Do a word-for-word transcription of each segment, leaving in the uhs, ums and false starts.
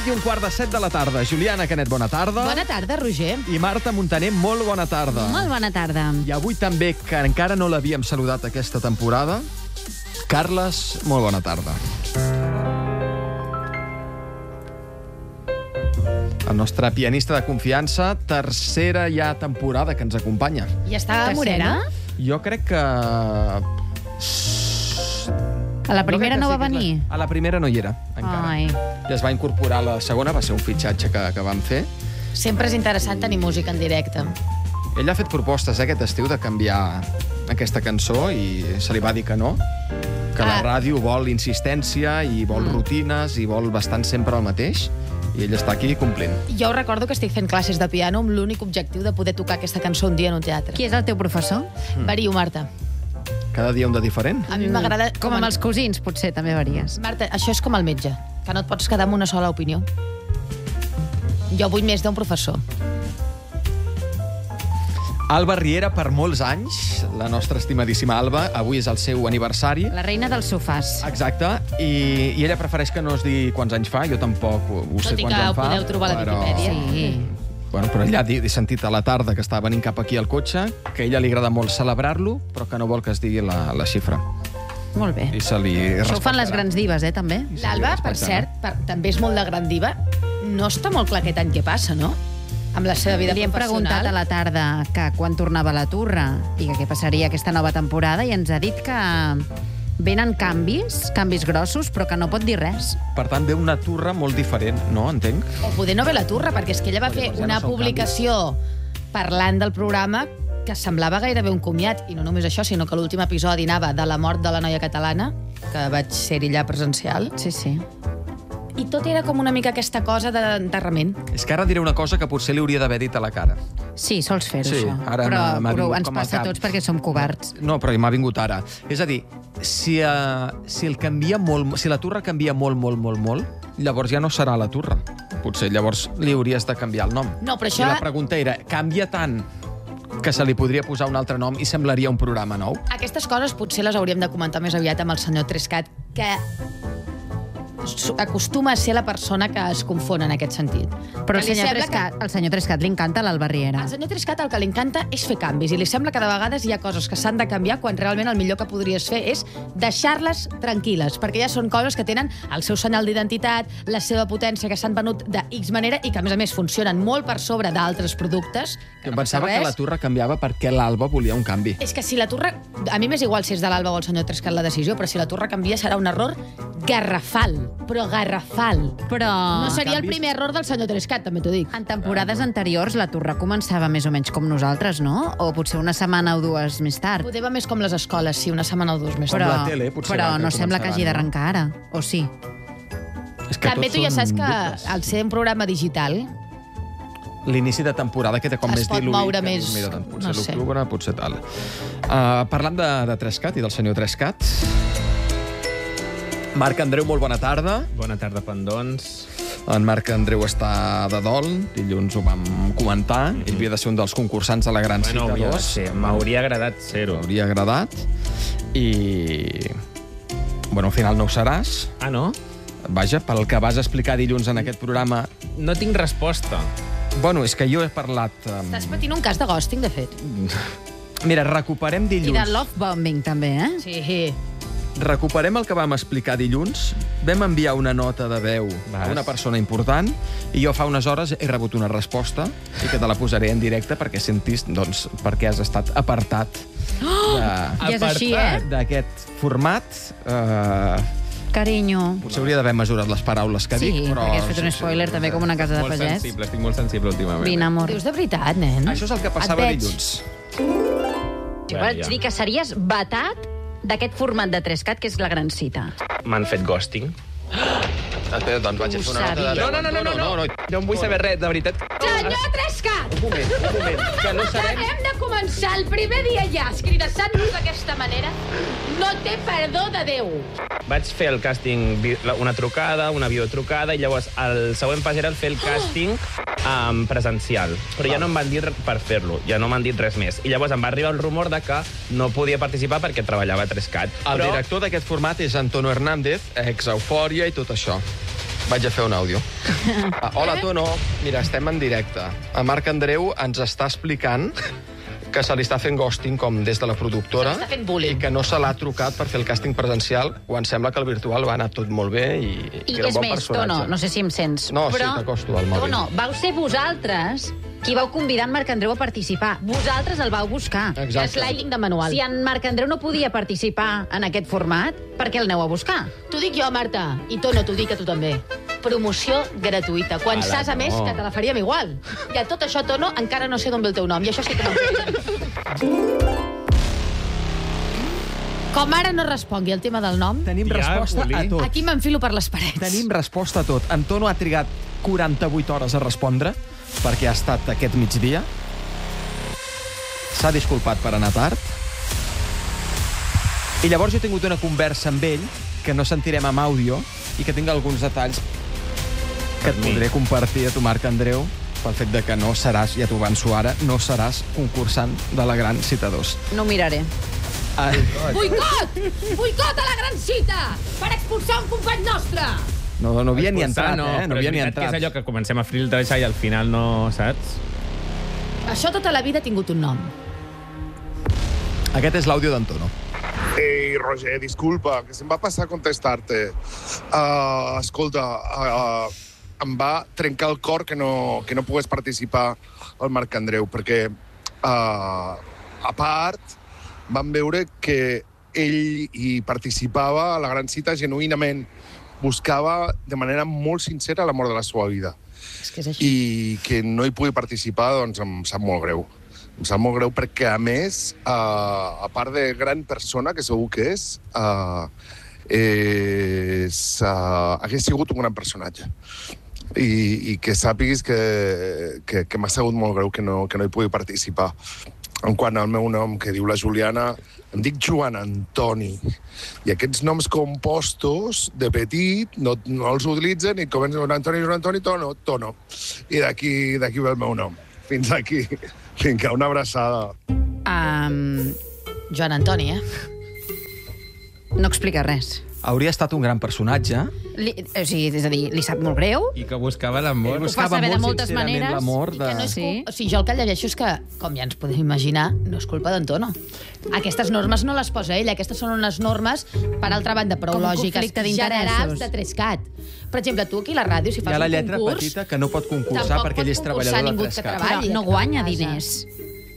i un quart de set de la tarda. Juliana Canet, bona tarda. Bona tarda, Roger. I Marta Montaner, molt bona tarda. Molt bona tarda. I avui també, que encara no l'havíem saludat aquesta temporada, Carles, molt bona tarda. El nostre pianista de confiança, tercera ja temporada que ens acompanya. I està morena? Jo crec que... A la primera no, no va venir? A la primera no hi era, encara. Ai. I es va incorporar a la segona, va ser un fitxatge que, que vam fer. Sempre és interessant tenir música en directe. Ell ha fet propostes eh, aquest estiu de canviar aquesta cançó i se li va dir que no, que ah. la ràdio vol insistència i vol mm. rutines i vol bastant sempre el mateix. I ell està aquí complint. Jo recordo que estic fent classes de piano amb l'únic objectiu de poder tocar aquesta cançó un dia en un teatre. Qui és el teu professor? Mm. Vario, Marta. Cada dia un de diferent? A mi m'agrada... Com amb els cosins, potser, també varies. Marta, això és com el metge, que no et pots quedar amb una sola opinió. Jo vull més d'un professor. Alba Riera, per molts anys, la nostra estimadíssima Alba, avui és el seu aniversari. La reina dels sofàs. Exacte, i, i ella prefereix que no es digui quants anys fa, jo tampoc ho sé quants en fa. Tot i que ho podeu trobar a la però... Viquipèdia. Sí. Bueno, però ella he sentit a la tarda que estava venint cap aquí al cotxe, que a ella li agrada molt celebrar-lo, però que no vol que es digui la, la xifra. Molt bé. I se li Això ho fan les grans divas, eh, també? L'Alba, per cert, per, també és molt de gran diva. No està molt clar aquest any què passa, no? Amb la seva vida Li hem professional. preguntat a la tarda que quan tornava a la Turra i que què passaria aquesta nova temporada i ens ha dit que venen canvis, canvis grossos, però que no pot dir res. Per tant, ve una turra molt diferent, no? Entenc? O poder no ve la turra, perquè és que ella va fer ja una no publicació parlant del programa que semblava gairebé un comiat, i no només això, sinó que l'últim episodi anava de la mort de la noia catalana, que vaig ser-hi allà presencial. Sí, sí. I tot era com una mica aquesta cosa d'enterrament. És que ara diré una cosa que potser li hauria d'haver dit a la cara. Sí, sols fer-ho, Sí, això. ara però m'ha- m'ha però vingut ens com al passa a cap. tots perquè som covards. No, però m'ha vingut ara. És a dir, si, uh, si, el canvia molt, si la turra canvia molt, molt, molt, molt, llavors ja no serà la turra. Potser llavors li hauries de canviar el nom. No, però això... I la pregunta era, canvia tant que se li podria posar un altre nom i semblaria un programa nou? Aquestes coses potser les hauríem de comentar més aviat amb el senyor Trescat, que acostuma a ser la persona que es confon en aquest sentit. Però Que el li senyor, sembla Trescat, el senyor Trescat li encanta l'Alba Riera. Al senyor Trescat el que li encanta és fer canvis i li sembla que de vegades hi ha coses que s'han de canviar quan realment el millor que podries fer és deixar-les tranquil·les, perquè ja són coses que tenen el seu senyal d'identitat, la seva potència, que s'han venut de X manera i que, a més a més, funcionen molt per sobre d'altres productes. Jo pensava que la turra canviava perquè l'Alba volia un canvi. És que si la turra... A mi m'és igual si és de l'Alba o el senyor Trescat la decisió, però si la turra canvia serà un error garrafal, però garrafal. Però... No seria el canvis- primer error del senyor Trescat, també t'ho dic. En temporades anteriors la Turra començava més o menys com nosaltres, no? O potser una setmana o dues més tard. Poder va més com les escoles, sí, una setmana o dues més. Però, la tele, potser però va que no sembla que començarà, hagi no? d'arrencar ara, o sí? És que També tots tu ja són saps que dubtes. al ser un programa digital L'inici de temporada queda com Es més pot diluït. moure que més, mira, tant, potser no sé. l'octubre, potser tal. Uh, parlant de, de Trescat i del senyor Trescat, Marc Andreu, molt bona tarda. Bona tarda, pendons. En Marc Andreu està de dol, dilluns ho vam comentar. Mm -hmm. Ell havia de ser un dels concursants de la Gran Bueno, Cita hauria de dos. ser. M'hauria agradat ser-ho. M'hauria agradat. I... Bueno, al final no ho seràs. Ah, no? Vaja, pel que vas explicar dilluns en aquest programa... No tinc resposta. Bueno, és que jo he parlat... Amb... estàs patint un cas de ghosting, de fet. Mira, recuperem I dilluns... de love bombing, també, eh? Sí. Recuperem el que vam explicar dilluns. Vam enviar una nota de veu Vas. a una persona important i jo fa unes hores he rebut una resposta i que te la posaré en directe perquè sentis doncs, perquè has estat apartat Oh! I és així, eh? d'aquest format. Uh, Carinyo. potser hauria d'haver mesurat les paraules que Sí, dic, però... perquè has fet un spoiler també com una casa de Molt pagès. sensible, estic molt sensible últimament. Vine, amor. Dius de veritat, nen? Això és el que passava Et veig. dilluns. Jo vaig dir que series vetat d'aquest format de Trescat, que és la gran cita. M'han fet ghosting. Espera, doncs vaig a fer una nota de sabia. veu. No, no, no, no, no, no. No em vull saber res, de veritat. Senyor Trescat! Un moment, un moment, que no sabem... Hem de començar el primer dia ja escridassant-nos d'aquesta manera. No té perdó de Déu. Vaig fer el càsting, vi- la- una trucada, una videotrucada, i llavors el següent pas era el fer el càsting um, presencial. Però ja no em van dir per fer-lo, ja no m'han dit res més. I llavors em va arribar el rumor de que no podia participar perquè treballava a Trescat. El Però director d'aquest format és Antonio Hernández, ex-Eufòria i tot això. Vaig a fer un àudio. Ah, hola, Tono. Mira, estem en directe. El Marc Andreu ens està explicant que se li està fent ghosting com des de la productora Se li està fent bullying. i que no se l'ha trucat per fer el càsting presencial quan sembla que el virtual va anar tot molt bé i, I que era és un bon més, personatge. Tono, no sé si em sents, No, sí, però... t'acosto al mòbil. Tono, vau ser vosaltres qui vau convidar en Marc Andreu a participar. Vosaltres el vau buscar. Exacte. Sliding de manual. Si en Marc Andreu no podia participar en aquest format, per què el aneu a buscar? T'ho dic jo, Marta, i Tono, t'ho dic a tu també. Promoció gratuïta. Quan Ala, saps, a no. més, que te la faríem igual. I a tot això, Tono, encara no sé d'on ve el teu nom, i això sí que m'ho Com ara no respongui el tema del nom, Tenim Ja, resposta Juli. a tot. aquí m'enfilo per les parets. Tenim resposta a tot. En Tono ha trigat quaranta-vuit hores a respondre, perquè ha estat aquest migdia. S'ha disculpat per anar tard. I llavors jo he tingut una conversa amb ell, que no sentirem amb àudio, i que tinc alguns detalls que et mi. podré compartir a tu, Marc Andreu, pel fet de que no seràs, ja t'ho avanço ara, no seràs concursant de la Gran Cita dos. No ho miraré. Ah, Boicot! Boicot a la gran cita! Per expulsar un company nostre! no, no havia ni Expulsar, entrat, eh? No però havia és ni veritat que entrat. és allò que comencem a filtrejar i al final no, saps? Això tota la vida ha tingut un nom. Aquest és l'àudio d'en Tono. Ei, Roger, disculpa, que se'm va passar a contestar-te. Uh, escolta, uh, em va trencar el cor que no, que no pogués participar al Marc Andreu, perquè, uh, a part, vam veure que ell hi participava a la gran cita genuïnament. Buscava de manera molt sincera l'amor de la seva vida. És que és així. I que no hi pugui participar, doncs em sap molt greu. Em sap molt greu perquè, a més, uh, a part de gran persona, que segur que és, uh, és uh, hagués sigut un gran personatge. I, i que sàpiguis que, que, que m'ha sigut molt greu que no, que no hi pugui participar. En quant al meu nom, que diu la Juliana, em dic Joan Antoni. I aquests noms compostos, de petit, no, no els utilitzen i comencen Joan Antoni, Joan Antoni, Tono, Tono. I d'aquí d'aquí ve el meu nom. Fins aquí. Vinga, una abraçada. Um, Joan Antoni, eh? no explica res. Hauria estat un gran personatge. Li, o sigui, és a dir, li sap molt greu. I que buscava l'amor. Ho fa saber de moltes maneres. l'amor I de... que no és Sí. cul... O sigui, jo el que llegeixo és que, com ja ens podem imaginar, no és culpa d'en Tono. Aquestes normes no les posa ell, aquestes són unes normes, per altra banda, prou Com un lògiques, conflicte d'interessos. generals de Trescat. Per exemple, tu aquí a la ràdio, si Hi fas ha la un lletra concurs... petita que no pot concursar tampoc perquè ell és pot concursar treballador ningú de que Trescat. treballi. Però no a guanya casa. diners.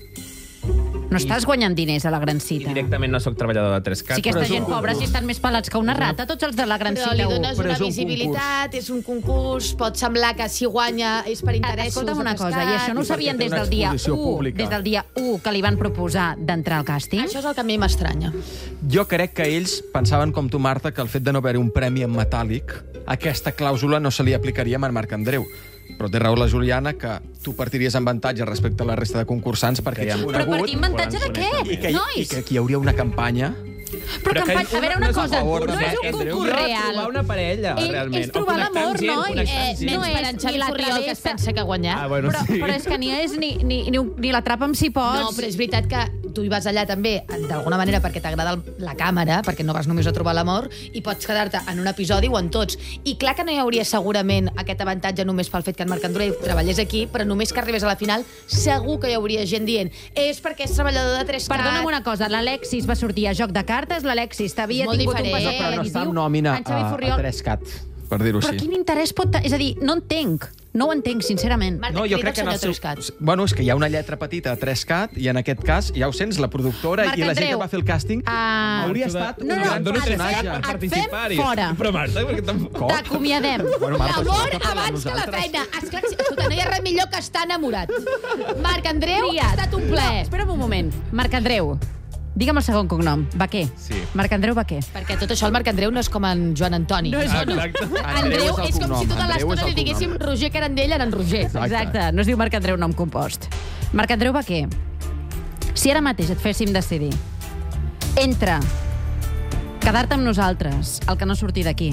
No estàs guanyant diners a la gran I cita. directament no sóc treballador de Trescat. Si aquesta Però és un gent pobra, si estan més pelats que una rata, tots els de la gran Però cita li u. dones Però una és un visibilitat, és un concurs, pot semblar que si guanya és per interessos... Escolta'm una de cosa, i Trescat, això no ho I perquè sabien té des una del dia exposició u, pública. des del dia u que li van proposar d'entrar al càsting? Això és el que a mi m'estranya. Jo crec que ells pensaven, com tu, Marta, que el fet de no haver-hi un premi en metàl·lic, aquesta clàusula no se li aplicaria a en Marc Andreu. Però té raó la Juliana que tu partiries en avantatge respecte a la resta de concursants perquè Que ja ets em- Però conegut partim avantatge de què, i que, i nois? que aquí hi hauria una campanya. Però, Però que campanya... A veure, una no és un cosa, favor, no eh, és un Andreu, concurs no real. trobar una parella, Eh, realment. és trobar O connectar amb l'amor, gent, noi. connectar amb Eh, gent. No no és per és en ni Xavi la Furriol, que es travessa- pensa que ha guanyat. Ah, bueno, Però, sí. però és que ni és ni, ni, ni, ni l'atrapa'm si pots. No, però és veritat que tu hi vas allà també, d'alguna manera, perquè t'agrada el- la càmera, perquè no vas només a trobar l'amor, i pots quedar-te en un episodi o en tots. I clar que no hi hauria segurament aquest avantatge només pel fet que en Marc Andreu treballés aquí, però només que arribés a la final, segur que hi hauria gent dient és perquè és treballador de Trescat. Perdona'm una cosa, l'Alexis va sortir a Joc de Cartes, l'Alexis t'havia Molt tingut diferent. un Eh, pas Però no televisiu. està en nòmina En Xavi a, a Furriol. Trescat, per dir-ho Però així. quin interès pot... te- És a dir, no entenc. No ho entenc, sincerament. Marc, No, jo crec que en el seu... Trescat. Bueno, és que hi ha una lletra petita a Trescat i en aquest cas, ja ho sents, la productora Marc i la gent Andreu, que va fer el càsting ah, hauria estat no, un no, gran et fem- personatge. et fem participar-hi. fora. Però Marta, perquè tampoc... Com? T'acomiadem. Bueno, Marta, L'amor escolta, parla amb abans que la nosaltres. feina. Esclar, que sí. Escolta, no hi ha res millor que estar enamorat. Marc Andreu, Triat. ha estat un No, plaer. espera'm un moment. Marc Andreu. Digue'm el segon cognom. Vaquer. Sí. Marc Andreu Vaquer. Perquè tot això el Marc Andreu no és com en Joan Antoni. No és- Ah, exacte. Andreu el és com cognom, si tota Andreu és l'estona el li diguéssim cognom. Roger Carandell en en Roger. Exacte. Exacte. No es diu Marc Andreu nom compost. Marc Andreu Vaquer. Si ara mateix et féssim decidir entre quedar-te amb nosaltres, el que no surti d'aquí,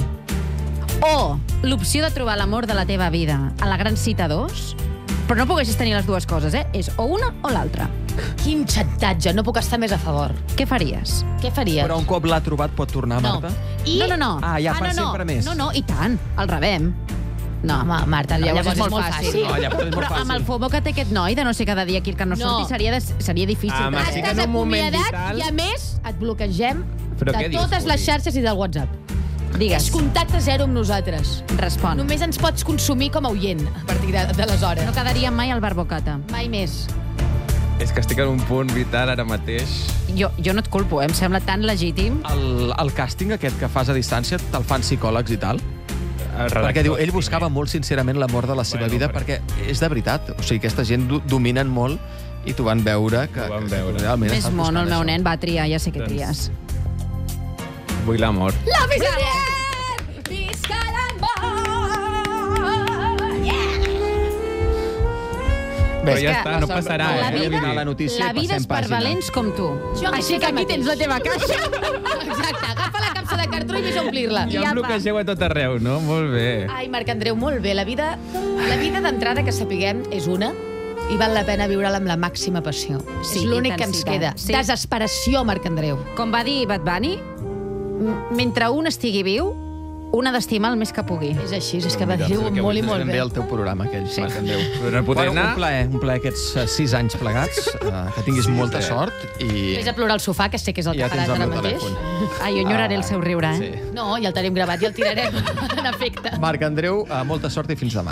o l'opció de trobar l'amor de la teva vida a la Gran Cita dos, però no poguessis tenir les dues coses, eh? És o una o l'altra. Quin xantatge, no puc estar més a favor. Què faries? Què faries? Però un cop l'ha trobat pot tornar, No. Marta? I... No, no, no. Ah, ja per no, no. sempre més. No, no, i tant. El rebem. No, Home, Marta, no, llavors és molt fàcil. No, llavors és molt Però amb el fàcil. FOMO que té aquest noi de no ser cada dia aquí el que no, No. surti seria, de, seria difícil. Home, de- sí que Estàs en un moment acomiadat vital- i, a més, et bloquegem Però de què dius, totes les Uri? xarxes i del WhatsApp. Digues, És contacte zero amb nosaltres. respon. Només ens pots consumir com a oient a partir de- d'aleshores. No quedaria mai al barbocata. Mai més. És que estic en un punt vital ara mateix. Jo, jo no et culpo, eh? Em sembla tan legítim. El, el càsting aquest que fas a distància te'l fan psicòlegs i tal? Perquè diu, ell buscava molt sincerament l'amor de la seva Bueno, vida però- perquè és de veritat. O sigui, aquesta gent do- dominen molt i t'ho van veure que, Ho van que veure. realment Més estàs mono, buscant el meu això. nen va triar, ja sé què Doncs- tries. Vull l'amor. Love is in the air! Visca l'amor! Yeah! Bé, Però ja que està, no passarà, La eh? vida, la notícia la i vida és passem per pàgina. valents com tu. Jo Així mateix que aquí el tens la mateix. teva caixa. Exacte, agafa la capsa de cartró i vés a omplir-la. Ja Ja em bloquegeu a tot arreu, no? Molt bé. Ai, Marc Andreu, molt bé. La vida, la vida d'entrada que sapiguem és una i val la pena viure-la amb la màxima passió. Sí, és l'únic que ens intensitat. queda. Sí. Desesperació, Marc Andreu. Com va dir Bad Bunny, m- mentre un estigui viu, un ha d'estimar el més que pugui. És així, és que va Mira, dir-ho que molt i És molt ben bé. bé el teu programa, aquell, sí. Marc Andreu. Però no podré Bueno, anar? un plaer, un plaer aquests eh, sis anys plegats, eh, que tinguis molta sí. sort i Vés a plorar al sofà, que sé que és el que ja faràs tens el ara meu mateix. telèfon. Ai, jo enyoraré el seu riure, eh? Sí. No, ja el tenim gravat i el tirarem en efecte. Marc Andreu, eh, molta sort i fins demà.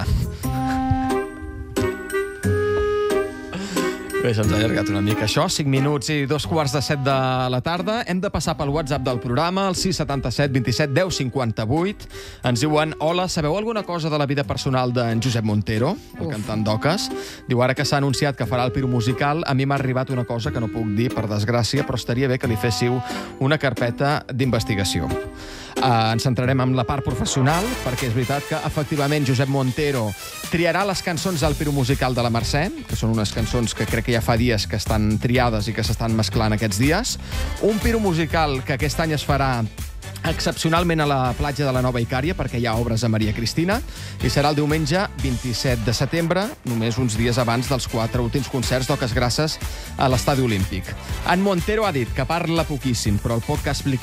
Bé, se'ns ha allargat una mica això. cinc minuts i dos quarts de set de la tarda. Hem de passar pel WhatsApp del programa, el sis setanta set vint set deu cinquanta vuit. Ens diuen, hola, sabeu alguna cosa de la vida personal d'en Josep Montero, el cantant d'Oques? Diu, ara que s'ha anunciat que farà el Piro musical, a mi m'ha arribat una cosa que no puc dir, per desgràcia, però estaria bé que li féssiu una carpeta d'investigació. Uh, ens centrarem en la part professional, perquè és veritat que, efectivament, Josep Montero triarà les cançons del Piro musical de la Mercè, que són unes cançons que crec que ja fa dies que estan triades i que s'estan mesclant aquests dies. Un Piro musical que aquest any es farà excepcionalment a la platja de la Nova Icària, perquè hi ha obres a Maria Cristina, i serà el diumenge vint-i-set de setembre, només uns dies abans dels quatre últims concerts d'Oques Grasses a l'Estadi Olímpic. En Montero ha dit que parla poquíssim, però el poc que ha explicat